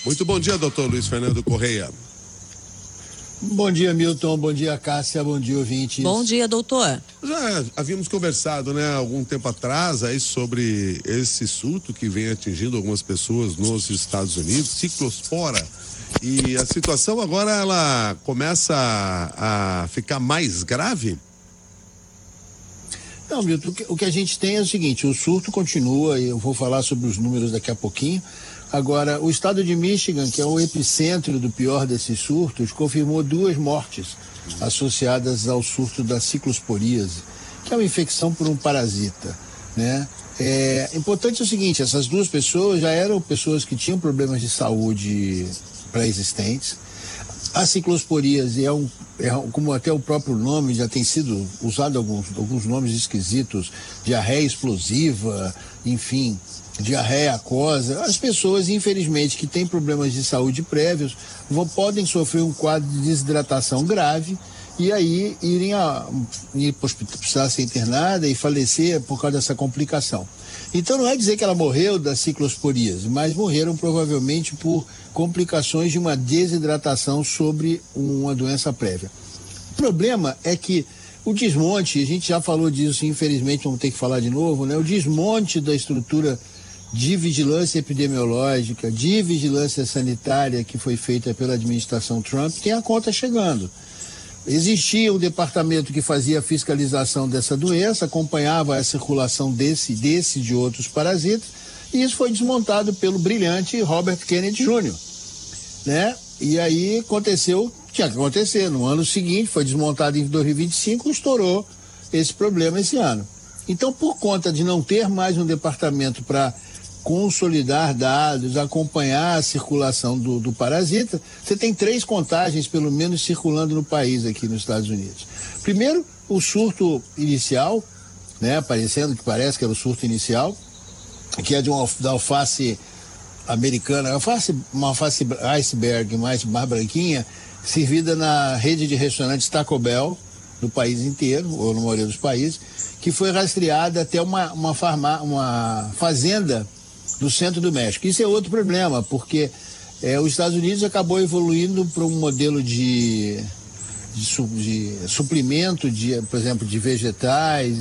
Muito bom dia, doutor Luiz Fernando Correia. Bom dia, Milton. Bom dia, Cássia. Bom dia, ouvintes. Bom dia, doutor. Já havíamos conversado, né, algum tempo atrás aí sobre esse surto que vem atingindo algumas pessoas nos Estados Unidos, ciclospora. E a situação agora, ela começa a ficar mais grave? Não, Milton, o que a gente tem é o seguinte, o surto continua, e eu vou falar sobre os números daqui a pouquinho. Agora, o estado de Michigan, que é o epicentro do pior desses surtos, confirmou 2 mortes associadas ao surto da ciclosporíase, que é uma infecção por um parasita, né? Importante é o seguinte, essas 2 pessoas já eram pessoas que tinham problemas de saúde pré-existentes. A ciclosporíase como até o próprio nome já tem sido usado alguns nomes esquisitos, diarreia explosiva, enfim, diarreia aquosa. As pessoas, infelizmente, que têm problemas de saúde prévios podem sofrer um quadro de desidratação grave e aí precisar ser internada e falecer por causa dessa complicação. Então não é dizer que ela morreu da ciclosporíase, mas morreram provavelmente por complicações de uma desidratação sobre uma doença prévia. O problema é que o desmonte, a gente já falou disso, infelizmente vamos ter que falar de novo, né? O desmonte da estrutura de vigilância epidemiológica, de vigilância sanitária que foi feita pela administração Trump, tem a conta chegando. Existia um departamento que fazia a fiscalização dessa doença, acompanhava a circulação desse e de outros parasitas, e isso foi desmontado pelo brilhante Robert Kennedy Jr., né? E aí tinha que acontecer, no ano seguinte, foi desmontado em 2025, estourou esse problema esse ano. Então, por conta de não ter mais um departamento para consolidar dados, acompanhar a circulação do parasita, você tem 3 contagens, pelo menos, circulando no país aqui nos Estados Unidos. Primeiro, o surto inicial, né, parece que era o surto inicial, que é da alface americana, uma alface iceberg mais branquinha, servida na rede de restaurantes Taco Bell, no país inteiro, ou na maioria dos países, que foi rastreada até uma fazenda do centro do México. Isso é outro problema, porque os Estados Unidos acabou evoluindo para um modelo de suplemento, por exemplo, de vegetais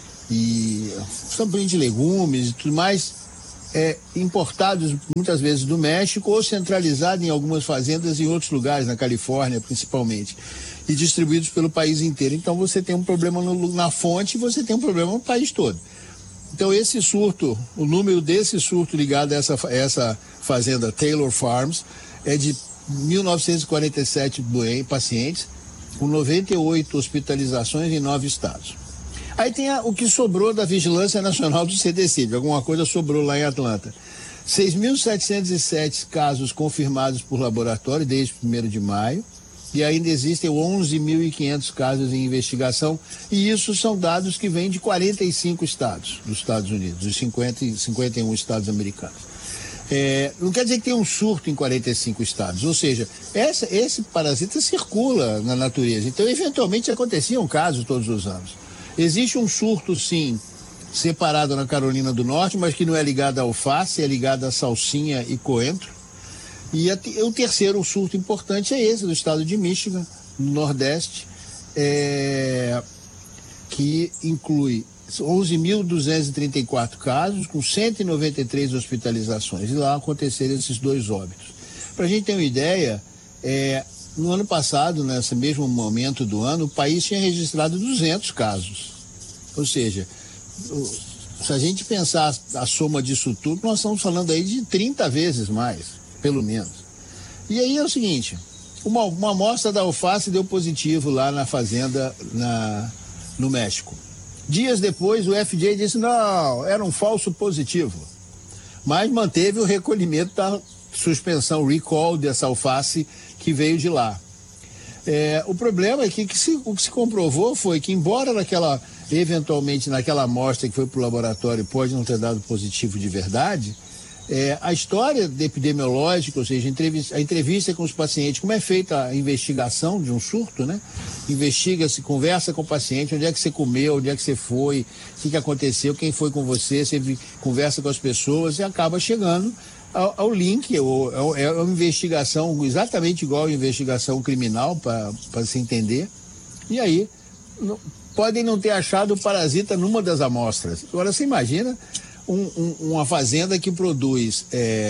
e de legumes e tudo mais, importados muitas vezes do México ou centralizados em algumas fazendas em outros lugares, na Califórnia principalmente, e distribuídos pelo país inteiro. Então você tem um problema na fonte e você tem um problema no país todo. Então esse surto, o número desse surto ligado a essa fazenda Taylor Farms é de 1.947 pacientes, com 98 hospitalizações em 9 estados. Aí tem o que sobrou da Vigilância Nacional do CDC, alguma coisa sobrou lá em Atlanta. 6.707 casos confirmados por laboratório desde 1º de maio, e ainda existem 11.500 casos em investigação, e isso são dados que vêm de 45 estados dos Estados Unidos, dos 51 estados americanos. Não quer dizer que tem um surto em 45 estados, ou seja, esse parasita circula na natureza, então eventualmente acontecia um caso todos os anos. Existe um surto, sim, separado na Carolina do Norte, mas que não é ligado à alface, é ligado à salsinha e coentro. E o terceiro surto importante é esse, do estado de Michigan, no Nordeste, que inclui 11.234 casos, com 193 hospitalizações. E lá aconteceram esses 2 óbitos. Para a gente ter uma ideia, no ano passado, nesse mesmo momento do ano, o país tinha registrado 200 casos. Ou seja, se a gente pensar a soma disso tudo, nós estamos falando aí de 30 vezes mais, pelo menos. E aí é o seguinte, uma amostra da alface deu positivo lá na fazenda no México. Dias depois, o FDA disse, não, era um falso positivo. Mas manteve o recolhimento da suspensão, recall dessa alface que veio de lá. O problema é que o que se comprovou foi que, embora eventualmente naquela amostra que foi para o laboratório pode não ter dado positivo de verdade, a história epidemiológica, ou seja, a entrevista com os pacientes, como é feita a investigação de um surto, né? Investiga-se, conversa com o paciente, onde é que você comeu, onde é que você foi, o que aconteceu, quem foi com você conversa com as pessoas e acaba chegando ao link, é uma investigação exatamente igual à investigação criminal, para se entender. E aí, podem não ter achado o parasita numa das amostras. Agora, você imagina uma fazenda que produz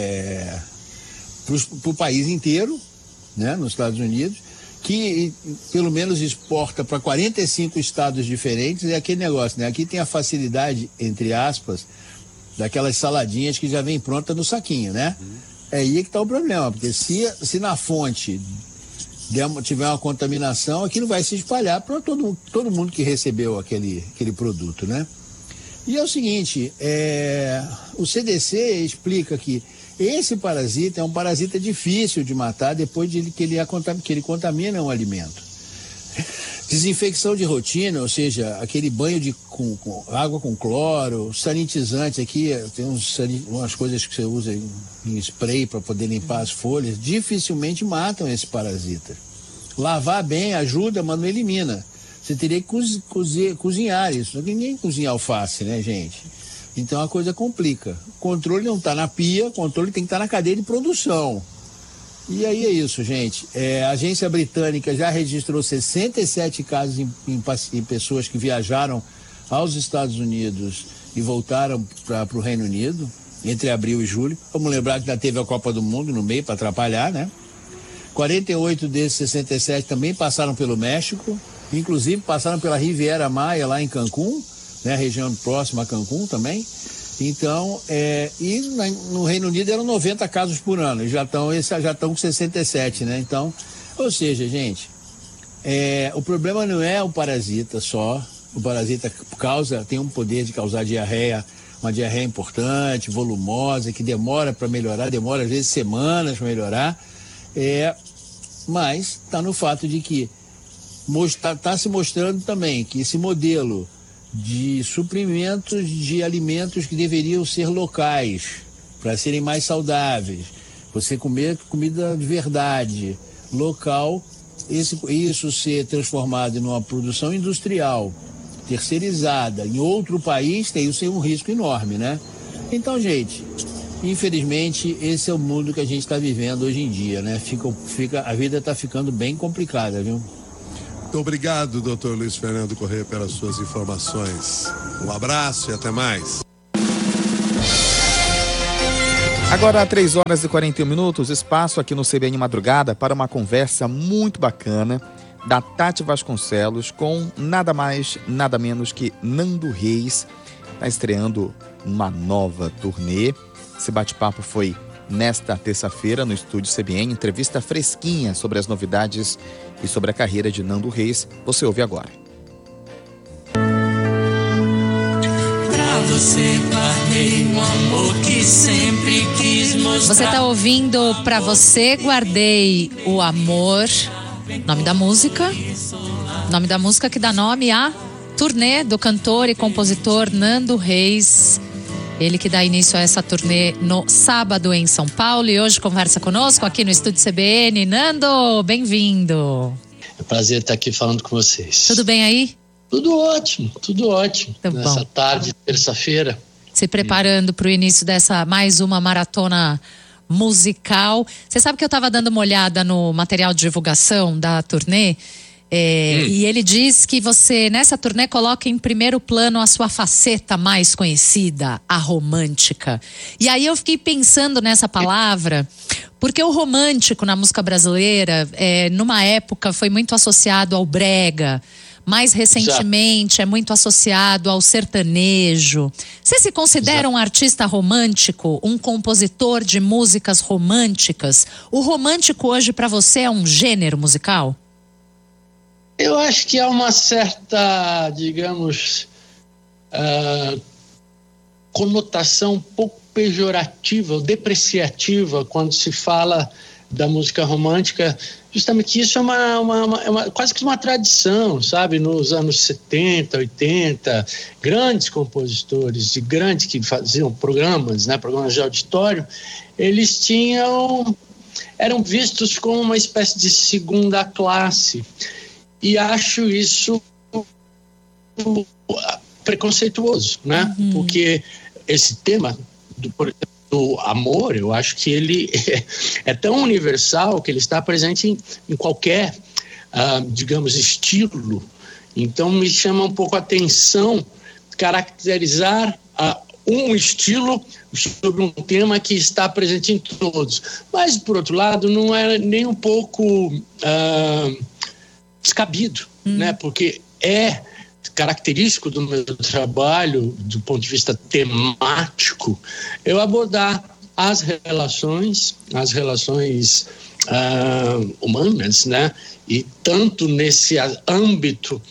para o país inteiro, né, nos Estados Unidos, que pelo menos exporta para 45 estados diferentes. É aquele negócio, né? Aqui tem a facilidade, entre aspas, daquelas saladinhas que já vem pronta no saquinho, né? É aí que está o problema, porque se na fonte tiver uma contaminação, aquilo vai se espalhar para todo mundo que recebeu aquele produto, né? E é o seguinte, o CDC explica que esse parasita é um parasita difícil de matar depois que ele contamina um alimento. Desinfecção de rotina, ou seja, aquele banho com água com cloro, sanitizante aqui, tem umas coisas que você usa em spray para poder limpar as folhas, dificilmente matam esse parasita. Lavar bem ajuda, mas não elimina. Você teria que cozinhar isso. Ninguém cozinha alface, né, gente? Então a coisa complica. O controle não está na pia, o controle tem que estar na cadeia de produção. E aí é isso, gente. A agência britânica já registrou 67 casos em pessoas que viajaram aos Estados Unidos e voltaram para o Reino Unido, entre abril e julho. Vamos lembrar que ainda teve a Copa do Mundo no meio para atrapalhar, né? 48 desses 67 também passaram pelo México, inclusive passaram pela Riviera Maya lá em Cancún, né? Região próxima a Cancún também. Então, no Reino Unido eram 90 casos por ano, e já estão com 67, né? Então, ou seja, gente, o problema não é o parasita só. O parasita tem um poder de causar diarreia, uma diarreia importante, volumosa, que demora para melhorar, demora às vezes semanas para melhorar. Mas está no fato de que está se mostrando também que esse modelo de suprimentos de alimentos que deveriam ser locais, para serem mais saudáveis, você comer comida de verdade, local, isso ser transformado em uma produção industrial, terceirizada, em outro país, tem isso, um risco enorme, né? Então, gente, infelizmente, esse é o mundo que a gente está vivendo hoje em dia, né? A vida está ficando bem complicada, viu? Muito obrigado, Dr. Luiz Fernando Corrêa, pelas suas informações. Um abraço e até mais. Agora, 3h41, espaço aqui no CBN Madrugada para uma conversa muito bacana da Tati Vasconcelos com nada mais, nada menos que Nando Reis. Está estreando uma nova turnê. Esse bate-papo foi nesta terça-feira no estúdio CBN, entrevista fresquinha sobre as novidades e sobre a carreira de Nando Reis. Você ouve agora. Você está ouvindo Pra Você Guardei o Amor. Nome da música que dá nome à turnê do cantor e compositor Nando Reis. Ele que dá início a essa turnê no sábado em São Paulo e hoje conversa conosco aqui no estúdio CBN. Nando, bem-vindo. É um prazer estar aqui falando com vocês. Tudo bem aí? Tudo ótimo. Tá nessa tarde, terça-feira. Se preparando para o início dessa mais uma maratona musical. Você sabe que eu estava dando uma olhada no material de divulgação da turnê e ele diz que você, nessa turnê, coloca em primeiro plano a sua faceta mais conhecida, a romântica. E aí eu fiquei pensando nessa palavra, porque o romântico na música brasileira, numa época, foi muito associado ao brega. Mais recentemente é muito associado ao sertanejo. Você se considera um artista romântico, um compositor de músicas românticas? O romântico hoje para você é um gênero musical? Eu acho que há uma certa, digamos, conotação um pouco pejorativa, ou depreciativa quando se fala da música romântica. Justamente isso é quase que uma tradição, sabe? Nos anos 70, 80, grandes compositores que faziam programas, né? Programas de auditório, eles eram vistos como uma espécie de segunda classe. E acho isso preconceituoso, né? Porque esse tema, por exemplo, o amor, eu acho que ele é tão universal que ele está presente em qualquer, digamos, estilo. Então me chama um pouco a atenção caracterizar um estilo sobre um tema que está presente em todos. Mas, por outro lado, não é nem um pouco descabido, né? Porque é característico do meu trabalho, do ponto de vista temático, eu abordar as relações humanas, né? E tanto nesse âmbito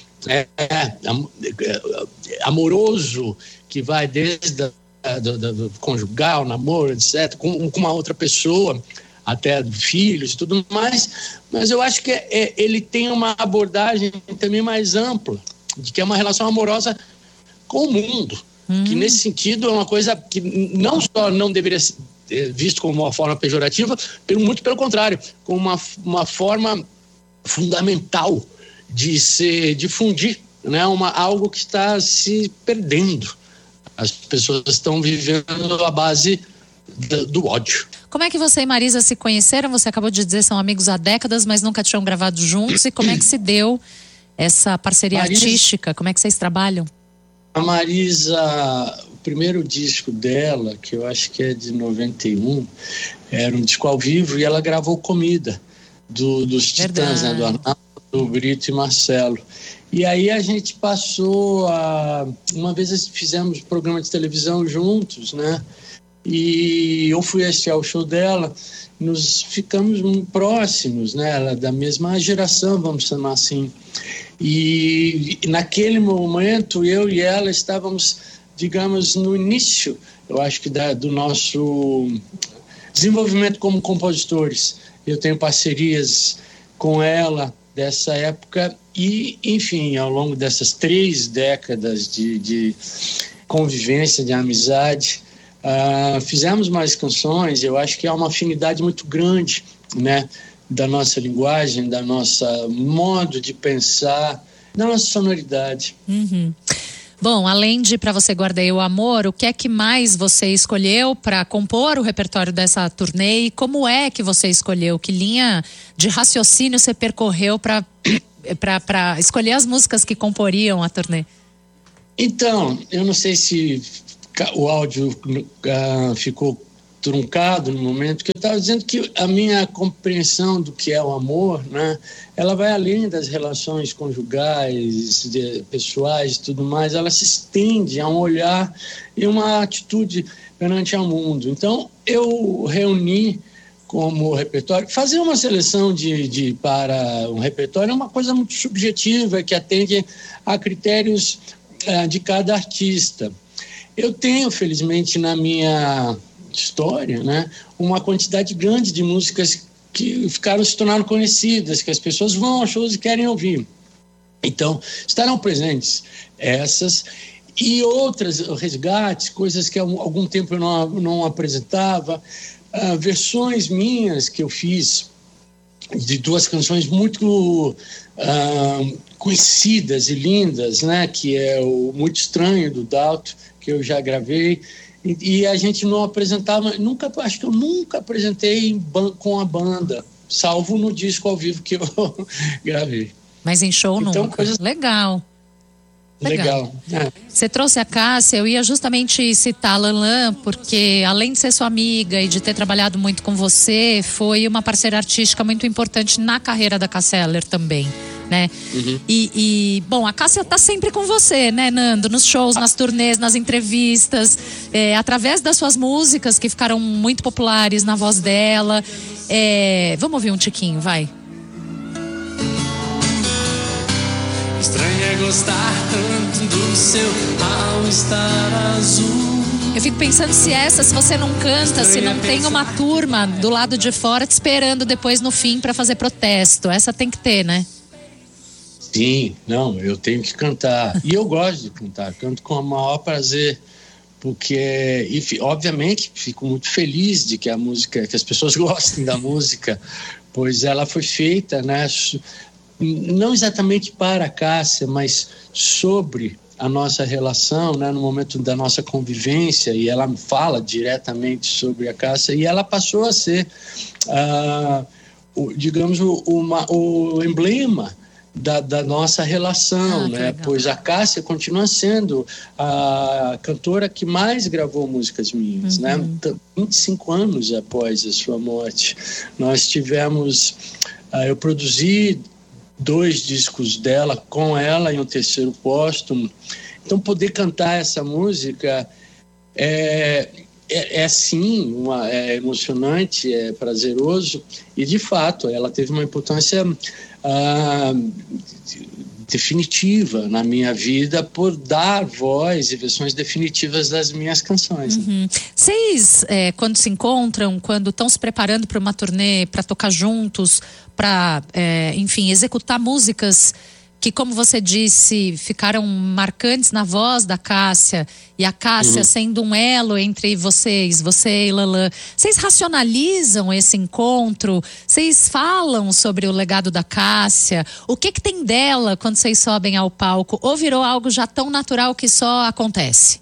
amoroso, que vai desde do conjugal, namoro, etc., com uma outra pessoa, até filhos e tudo mais, mas eu acho que ele tem uma abordagem também mais ampla, de que é uma relação amorosa com o mundo, que nesse sentido é uma coisa que não só não deveria ser visto como uma forma pejorativa, muito pelo contrário, como uma forma fundamental de se difundir, né? Algo que está se perdendo. As pessoas estão vivendo à base do ódio. Como é que você e Marisa se conheceram? Você acabou de dizer que são amigos há décadas, mas nunca tinham gravado juntos. E como é que se deu essa parceria artística? Como é que vocês trabalham? A Marisa, o primeiro disco dela, que eu acho que é de 91, era um disco ao vivo, e ela gravou Comida, dos Titãs, né? Do Arnaldo, do Brito e Marcelo. E aí a gente passou uma vez fizemos programa de televisão juntos, né? E eu fui assistir ao show dela, nos ficamos próximos, né? Ela da mesma geração, vamos chamar assim. E naquele momento eu e ela estávamos, digamos, no início, eu acho que do nosso desenvolvimento como compositores. Eu tenho parcerias com ela dessa época e, enfim, ao longo dessas 3 décadas de convivência, de amizade, fizemos mais canções. Eu acho que há uma afinidade muito grande, né, da nossa linguagem, da nossa modo de pensar, da nossa sonoridade. Bom, além de Pra Você Guardei o Amor, o que é que mais você escolheu para compor o repertório dessa turnê e como é que você escolheu? Que linha de raciocínio você percorreu para escolher as músicas que comporiam a turnê? Então, eu não sei se o áudio ficou truncado no momento, que eu estava dizendo que a minha compreensão do que é o amor, né, ela vai além das relações conjugais, pessoais e tudo mais, ela se estende a um olhar e uma atitude perante ao mundo. Então, eu reuni como repertório, fazer uma seleção para um repertório é uma coisa muito subjetiva, que atende a critérios de cada artista. Eu tenho, felizmente, na minha história, né, uma quantidade grande de músicas que se tornaram conhecidas, que as pessoas vão a shows e querem ouvir. Então, estarão presentes essas e outras resgates, coisas que há algum tempo eu não apresentava, versões minhas que eu fiz de 2 canções muito conhecidas e lindas, né, que é o Muito Estranho, do Dalto, que eu já gravei. E a gente não apresentava, acho que eu nunca apresentei com a banda, salvo no disco ao vivo que eu gravei. Mas em show então, nunca. Legal. Você trouxe a Cássia, eu ia justamente citar a Lanlan, porque além de ser sua amiga e de ter trabalhado muito com você, foi uma parceira artística muito importante na carreira da Cássia Eller também, né? Bom, a Cássia tá sempre com você, né, Nando? Nos shows, nas turnês, nas entrevistas, através das suas músicas que ficaram muito populares na voz dela. Vamos ouvir um tiquinho, vai. Estranho é gostar tanto do seu all-star azul. Eu fico pensando se você não canta, se não tem uma turma do lado de fora te esperando depois no fim para fazer protesto. Essa tem que ter, né? Sim, não, eu tenho que cantar. E eu gosto de cantar, canto com o maior prazer, porque, obviamente, fico muito feliz de que que as pessoas gostem da música, pois ela foi feita, né, não exatamente para a Cássia, mas sobre a nossa relação, né, no momento da nossa convivência, e ela fala diretamente sobre a Cássia, e ela passou a ser, digamos, o emblema da nossa relação, né? Pois a Cássia continua sendo a cantora que mais gravou músicas minhas, né? 25 anos após a sua morte. Nós tivemos, eu produzi 2 discos dela com ela e um terceiro póstumo. Então poder cantar essa música sim, é emocionante, é prazeroso, e de fato ela teve uma importância definitiva na minha vida por dar voz e versões definitivas das minhas canções. Vocês, quando se encontram, quando estão se preparando para uma turnê, para tocar juntos, para, enfim, executar músicas que, como você disse, ficaram marcantes na voz da Cássia, e a Cássia sendo um elo entre você e Lalan, vocês racionalizam esse encontro? Vocês falam sobre o legado da Cássia? O que tem dela quando vocês sobem ao palco? Ou virou algo já tão natural que só acontece?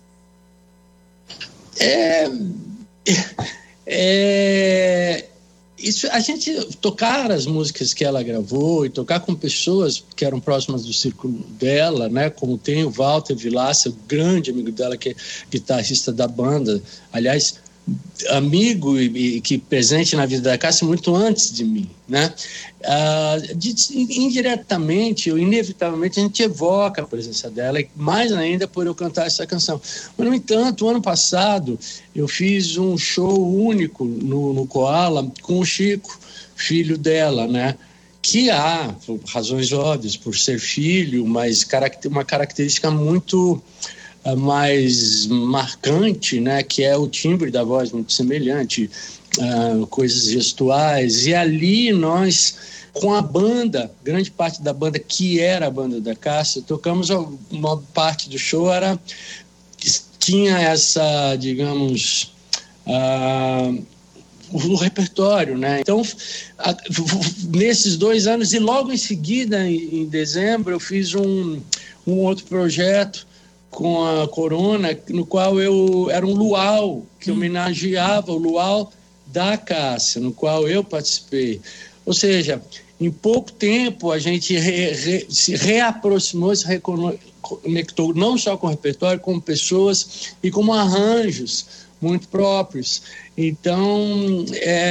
Isso, a gente tocar as músicas que ela gravou e tocar com pessoas que eram próximas do círculo dela, né? Como tem o Walter Vilaça, o grande amigo dela, que é guitarrista da banda, aliás, amigo e que presente na vida da Cássia muito antes de mim, né? Indiretamente ou inevitavelmente a gente evoca a presença dela, e mais ainda por eu cantar essa canção. Mas, no entanto, o ano passado eu fiz um show único no Koala com o Chico, filho dela, né? Que por razões óbvias, por ser filho, mas uma característica muito mais marcante, né, que é o timbre da voz muito semelhante, coisas gestuais, e ali nós, com a banda, grande parte da banda que era a banda da Cássia, tocamos uma parte do show, tinha essa, digamos, o repertório, né? Então, nesses 2 anos, e logo em seguida, em dezembro, eu fiz um outro projeto com a Corona, no qual era um luau, que homenageava o luau da Cássia, no qual eu participei. Ou seja, em pouco tempo a gente se reaproximou, se reconectou não só com o repertório, como pessoas e como arranjos muito próprios. Então,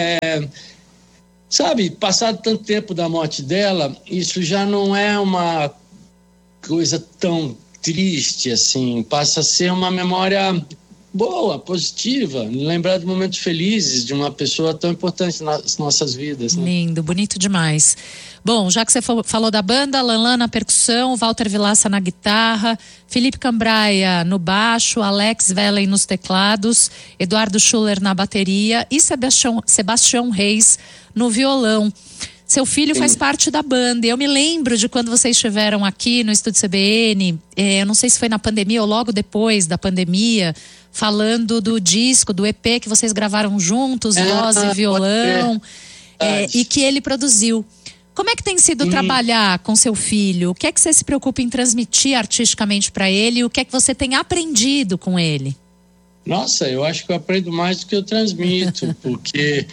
sabe, passado tanto tempo da morte dela, isso já não é uma coisa tão triste, assim, passa a ser uma memória boa, positiva, lembrar de momentos felizes de uma pessoa tão importante nas nossas vidas, né? Lindo, bonito demais. Bom, já que você falou da banda, Lalan na percussão, Walter Vilaça na guitarra, Felipe Cambraia no baixo, Alex Velen nos teclados, Eduardo Schuller na bateria e Sebastião Reis no violão. Seu filho faz parte da banda. Eu me lembro de quando vocês estiveram aqui no Estúdio CBN, eu não sei se foi na pandemia ou logo depois da pandemia, falando do disco, do EP que vocês gravaram juntos, voz e violão, e que ele produziu. Como é que tem sido trabalhar com seu filho? O que é que você se preocupa em transmitir artisticamente para ele? E o que é que você tem aprendido com ele? Nossa, eu acho que eu aprendo mais do que eu transmito, porque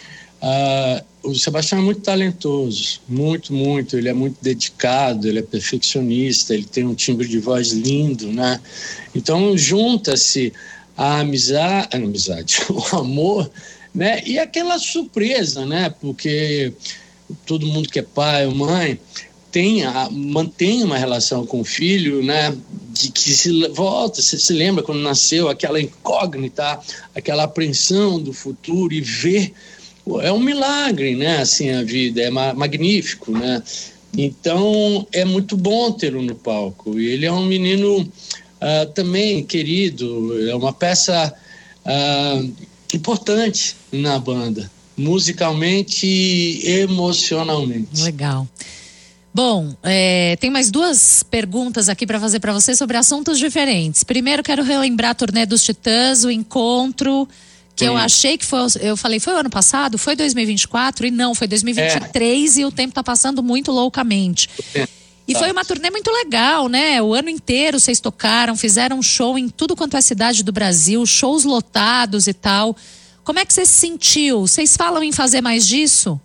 o Sebastião é muito talentoso, muito, muito. Ele é muito dedicado, ele é perfeccionista, ele tem um timbre de voz lindo, né? Então, junta-se a amizade, o amor, né? E aquela surpresa, né? Porque todo mundo que é pai ou mãe mantém uma relação com o filho, né? De que você se lembra quando nasceu, aquela incógnita, aquela apreensão do futuro, e ver. É um milagre, né? Assim, a vida é magnífico, né? Então é muito bom tê-lo no palco. E ele é um menino também querido, é uma peça importante na banda, musicalmente e emocionalmente. Legal. Bom, tem mais 2 perguntas aqui para fazer para você sobre assuntos diferentes. Primeiro, quero relembrar a turnê dos Titãs, o encontro que eu achei que foi, eu falei, foi o ano passado? Foi 2024? E não, foi 2023 e o tempo tá passando muito loucamente. E foi uma turnê muito legal, né? O ano inteiro vocês tocaram, fizeram show em tudo quanto é cidade do Brasil, shows lotados e tal. Como é que você se sentiu? Vocês falam em fazer mais disso?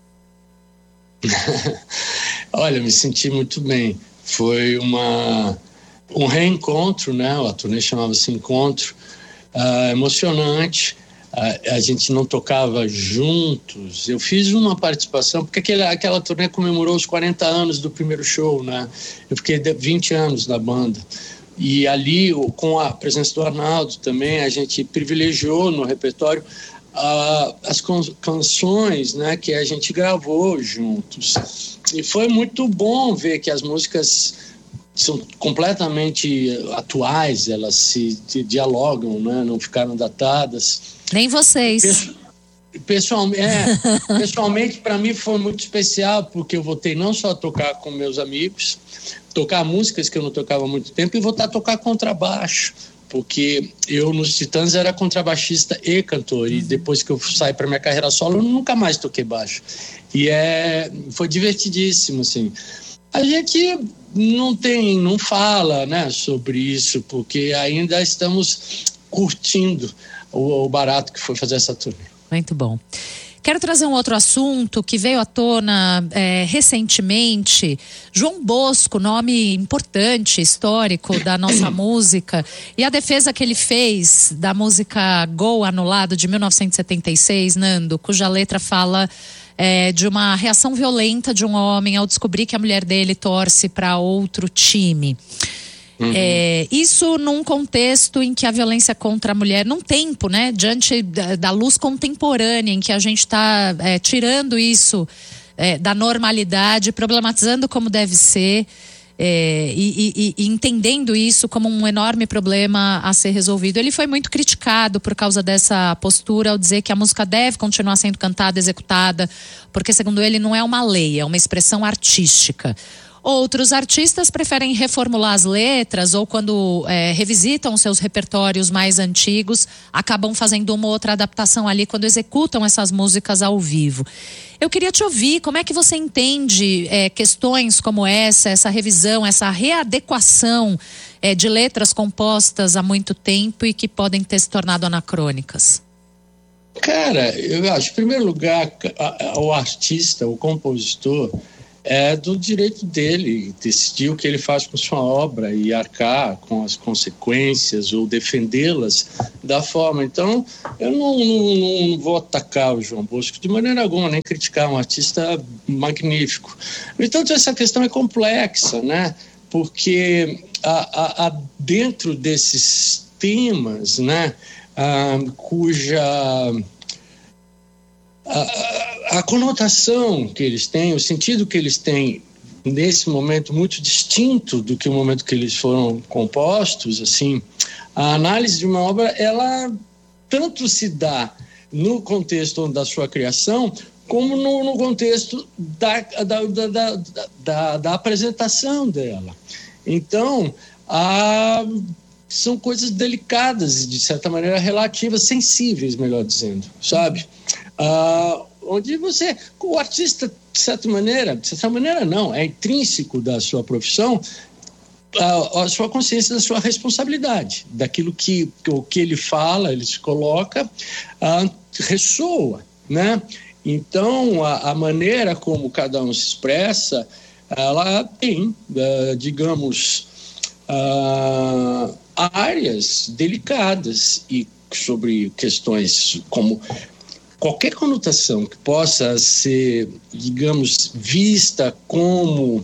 Olha, me senti muito bem. Foi um reencontro, né? A turnê chamava-se Encontro, emocionante. A gente não tocava juntos. Eu fiz uma participação, porque aquela turnê comemorou os 40 anos do primeiro show, né? Eu fiquei 20 anos na banda. E ali, com a presença do Arnaldo também, a gente privilegiou no repertório as canções, né, que a gente gravou juntos. E foi muito bom ver que as músicas são completamente atuais, elas se dialogam, né, não ficaram datadas. Nem vocês. Pessoalmente, para mim foi muito especial, porque eu voltei não só a tocar com meus amigos, tocar músicas que eu não tocava há muito tempo, e voltar a tocar contrabaixo, porque eu nos Titãs era contrabaixista e cantor, e depois que eu saí para minha carreira solo, eu nunca mais toquei baixo. E foi divertidíssimo, assim. A gente não fala, né, sobre isso, porque ainda estamos curtindo o barato que foi fazer essa turnê. Muito bom. Quero trazer um outro assunto que veio à tona recentemente. João Bosco, nome importante, histórico da nossa música, e a defesa que ele fez da música Gol Anulado de 1976, Nando, cuja letra fala de uma reação violenta de um homem ao descobrir que a mulher dele torce para outro time. Isso num contexto em que a violência contra a mulher, num tempo, né, diante da luz contemporânea, em que a gente está tirando isso da normalidade, problematizando como deve ser, e entendendo isso como um enorme problema a ser resolvido. Ele foi muito criticado por causa dessa postura, ao dizer que a música deve continuar sendo cantada, executada, porque, segundo ele, não é uma lei, é uma expressão artística. Outros artistas preferem reformular as letras, ou quando revisitam seus repertórios mais antigos, acabam fazendo uma outra adaptação ali quando executam essas músicas ao vivo. Eu queria te ouvir, como é que você entende questões como essa revisão, essa readequação de letras compostas há muito tempo e que podem ter se tornado anacrônicas? Cara, eu acho, em primeiro lugar, o artista, o compositor, é do direito dele decidir o que ele faz com sua obra e arcar com as consequências ou defendê-las da forma. Então, eu não vou atacar o João Bosco de maneira alguma, nem criticar um artista magnífico. Então, essa questão é complexa, né? Porque dentro desses temas, né, cuja a conotação que eles têm, o sentido que eles têm nesse momento muito distinto do que o momento que eles foram compostos, assim, a análise de uma obra, ela tanto se dá no contexto da sua criação, como no contexto da apresentação dela. Então, são coisas delicadas e, de certa maneira, relativas, sensíveis, melhor dizendo, sabe? Onde o artista, de certa maneira não, é intrínseco da sua profissão, a sua consciência da sua responsabilidade, daquilo que ele fala, ele se coloca, ressoa, né? Então, a maneira como cada um se expressa, ela tem, digamos, áreas delicadas e sobre questões como qualquer conotação que possa ser, digamos, vista como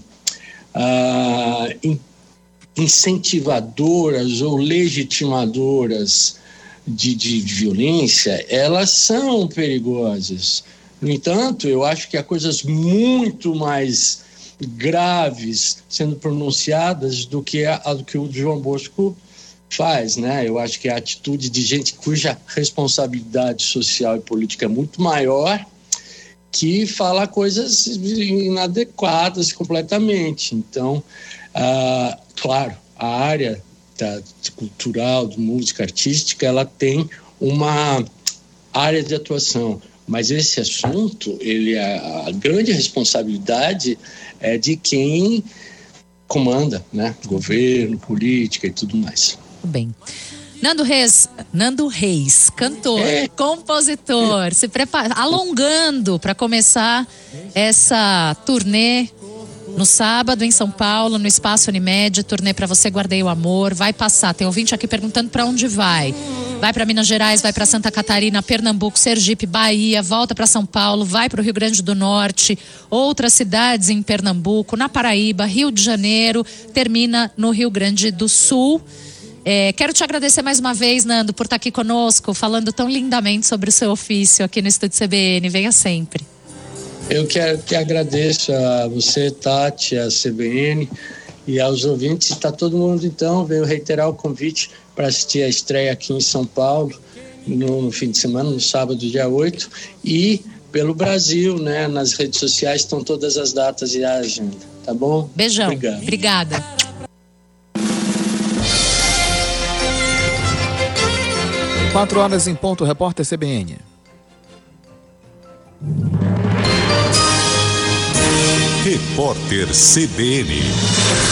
incentivadoras ou legitimadoras de violência, elas são perigosas. No entanto, eu acho que há coisas muito mais graves sendo pronunciadas do que o João Bosco faz, né? Eu acho que a atitude de gente cuja responsabilidade social e política é muito maior, que fala coisas inadequadas completamente. Então, claro, a área cultural, de música artística, ela tem uma área de atuação, mas esse assunto, a grande responsabilidade é de quem comanda, né? Governo, política e tudo mais. Tudo bem. Nando Reis, cantor, compositor, se prepara, alongando para começar essa turnê no sábado em São Paulo, no Espaço Unimed, turnê Pra Você Guardei o Amor, vai passar, tem ouvinte aqui perguntando para onde vai. Vai para Minas Gerais, vai para Santa Catarina, Pernambuco, Sergipe, Bahia, volta para São Paulo, vai para o Rio Grande do Norte, outras cidades em Pernambuco, na Paraíba, Rio de Janeiro, termina no Rio Grande do Sul. Quero te agradecer mais uma vez, Nando, por estar aqui conosco, falando tão lindamente sobre o seu ofício aqui no Estúdio CBN. Venha sempre. Eu que agradeço a você, Tati, a CBN e aos ouvintes. Está todo mundo, então, veio reiterar o convite para assistir a estreia aqui em São Paulo no fim de semana, no sábado, dia 8, e pelo Brasil, né? Nas redes sociais estão todas as datas e a agenda, tá bom? Beijão. Obrigado. Obrigada. 4h em ponto, repórter CBN. Repórter CBN.